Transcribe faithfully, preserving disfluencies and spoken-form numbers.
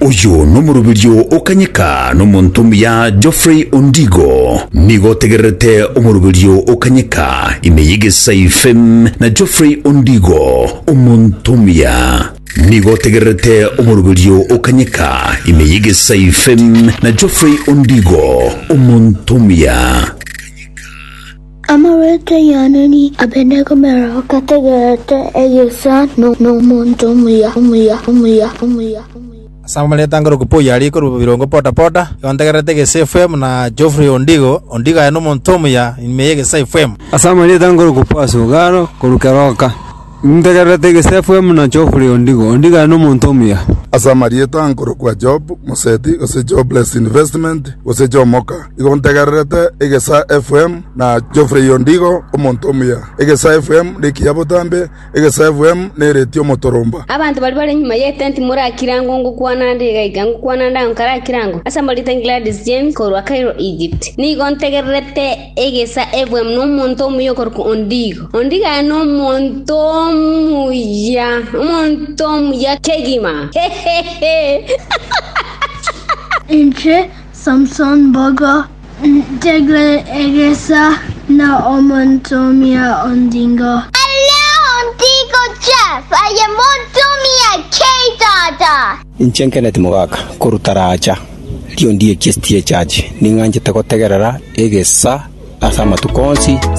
uyu n'umurubirio ukanyika n'umuntu ya Geoffrey Ondigo nigo tegerete umurubirio ukanyika imeyigisa ifem na Geoffrey Ondigo umuntu ya nigo tegerete umurubirio ukanyika imeyigisa ifem na Geoffrey Ondigo umuntu ya Amarete yanani abeneko meraka tegerete egesa no no muntu muya muya muya muya Samaleta ngoro kupo yali ko birongo pota pota yontegerete ke C F M na Geoffrey Ondigo Ondigo ya no muntu muya imeyege C F M Samaleta ngoro kupo asugaro kurukeroka Ntegerete ke C F M na Geoffrey Ondigo Ondigo ya no muntu muya Asamarieta ngoro kwa job museti ose jobless investment ose jomoka igontegerete egesa F M na Geoffrey Ondigo omuntu muya egesa F M likiyabotambe egesa F M neretio motoromba abantu bali bali nyuma yetenti muri kirango ngukwana ndega igangu kwana ndanga kara kirango Asamarieta Gladys James korwa Cairo Egypt ni gontegerete egesa F M no muntu muya korko Ondigo Ondigo no muntu muya muntu muya kegima Inche Samson Boga Tegle egesa na omontomia Ondigo Hello Ondigo Jeff I am Ontomia K-Dada Inche Kenneth Mugaka kurutaracha Lio ndiye kistie chaji Ninganje tegotegerera egesa Asama tukonsi